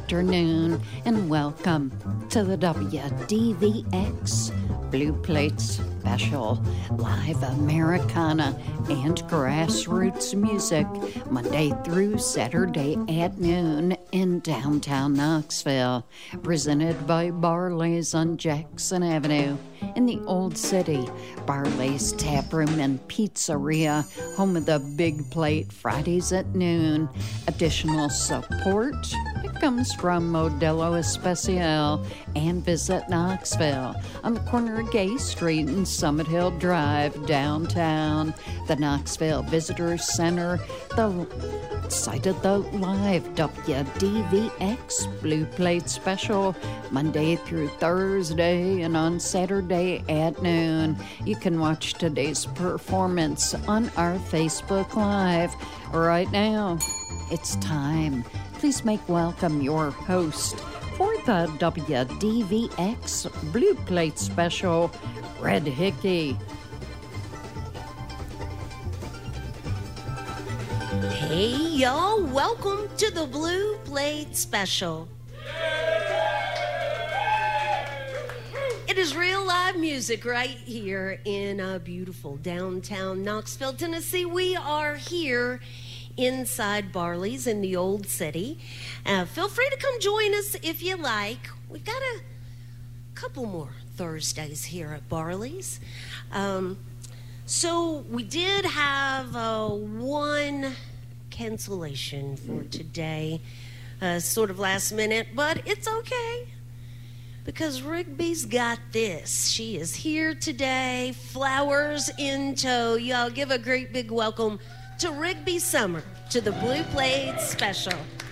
afternoon, and welcome to the WDVX Blue Plate Special, live Americana and grassroots music, Monday through Saturday at noon in downtown Knoxville, presented by Barley's on Jackson Avenue in the Old City. Barley's Tap Room and Pizzeria, home of the Big Plate Fridays at noon. Additional support, it comes from Modelo Especial and Visit Knoxville on the corner of Gay Street and Summit Hill Drive, downtown. The Knoxville Visitor Center, the site of the live WDVX Blue Plate Special, Monday through Thursday and on Saturday at noon. You can watch today's performance on our Facebook Live. Right now, it's time. Please make welcome your host for the WDVX Blue Plate Special, Red Hickey. Hey, y'all. Welcome to the Blue Plate Special. It is real live music right here in beautiful downtown Knoxville, Tennessee. We are here inside Barley's in the Old City. Feel free to come join us if you like. We've got a couple more Thursdays here at Barley's. So we did have one cancellation for today, sort of last minute, but it's okay because Rigby's got this. She is here today, flowers in tow. Y'all give a great big welcome to Rigby Summer to the Blue Plate Special.